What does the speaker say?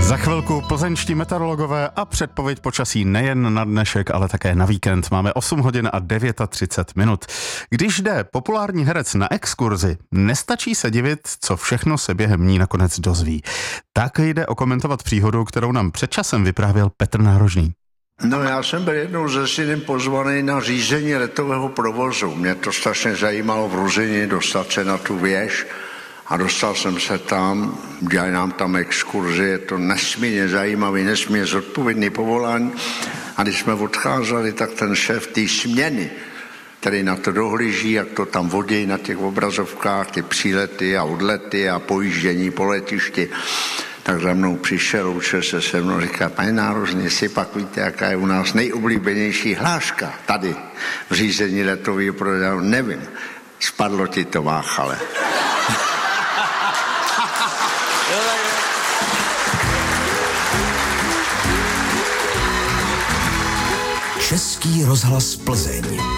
Za chvilku plzeňští meteorologové a předpověď počasí nejen na dnešek, ale také na víkend. Máme 8 hodin a 39 minut. Když jde populární herec na exkurzi, nestačí se divit, co všechno se během ní nakonec dozví. Tak jde okomentovat příhodu, kterou nám před časem vyprávěl Petr Nárožný. No, já jsem byl jednou ze synem pozvaný na řízení letového provozu. Mě to strašně zajímalo v Ruzyni dostat se na tu věž a dostal jsem se tam, dělají nám tam exkurzi, je to nesmírně zajímavý, nesmírně zodpovědný povolání. A když jsme odcházeli, tak ten šéf té směny, který na to dohlíží, jak to tam vodí na těch obrazovkách, ty přílety a odlety a pojíždění po letišti, tak za mnou přišel, učil se mnou, říká, pane Nárožný, jestli pak víte, jaká je u nás nejoblíbenější hláška tady v řízení letového provozu, nevím, spadlo ti to, Váchale. Český rozhlas Plzeň.